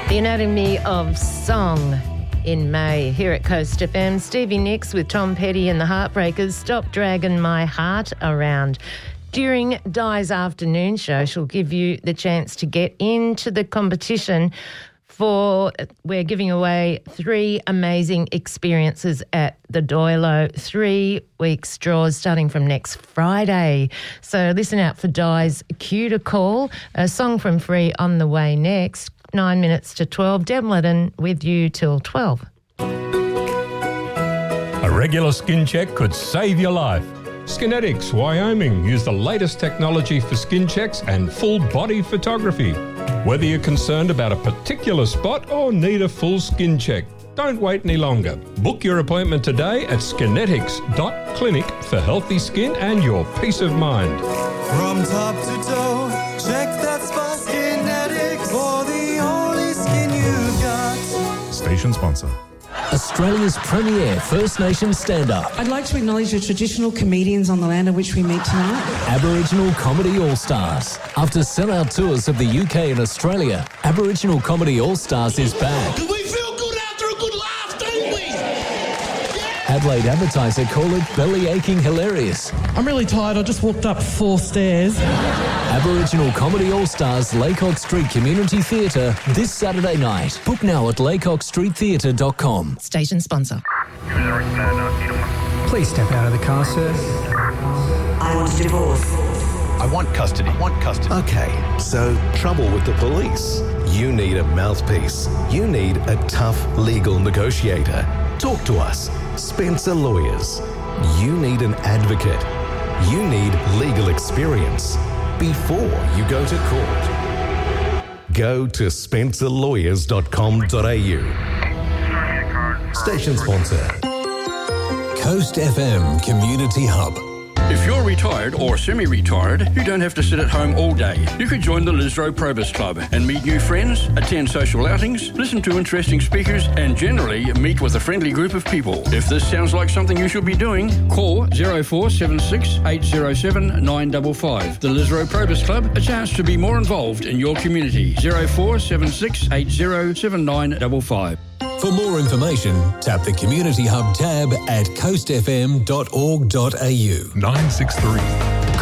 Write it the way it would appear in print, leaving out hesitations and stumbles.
The Anatomy of Song in May here at Coast FM. Stevie Nicks with Tom Petty and the Heartbreakers, Stop Dragging My Heart Around. During Di's afternoon show, she'll give you the chance to get into the competition we're giving away 3 amazing experiences at the Doilo, 3 weeks draws starting from next Friday. So listen out for Di's cue to call. A song from Free on the way next. 9 minutes to 12. Deb Letton with you till 12. A regular skin check could save your life. Skinetics, Wyoming, use the latest technology for skin checks and full body photography. Whether you're concerned about a particular spot or need a full skin check, don't wait any longer. Book your appointment today at skinetics.clinic for healthy skin and your peace of mind. From top to toe, check that spot. Skinetics for the only skin you've got. Station sponsor. Australia's premier First Nations stand-up. I'd like to acknowledge the traditional comedians on the land on which we meet tonight. Aboriginal Comedy All-Stars. After sellout tours of the UK and Australia, Aboriginal Comedy All-Stars is back. Do we feel good after a good laugh, don't we? Yeah! Adelaide Advertiser call it belly-aching hilarious. I'm really tired. I just walked up 4 stairs. Aboriginal Comedy All-Stars, Laycock Street Community Theatre, this Saturday night. Book now at laycockstreettheatre.com. Station sponsor. Please step out of the car, sir. I want a divorce. I want custody. Okay, so trouble with the police. You need a mouthpiece. You need a tough legal negotiator. Talk to us. Spencer Lawyers. You need an advocate. You need legal experience before you go to court. Go to spencerlawyers.com.au. Station sponsor. Coast FM Community Hub. If you're retired or semi-retired, you don't have to sit at home all day. You could join the Lisro Probus Club and meet new friends, attend social outings, listen to interesting speakers, and generally meet with a friendly group of people. If this sounds like something you should be doing, call 0476 807 955. The Lisro Probus Club, a chance to be more involved in your community. 0476 807 955. For more information, tap the Community Hub tab at coastfm.org.au. 963.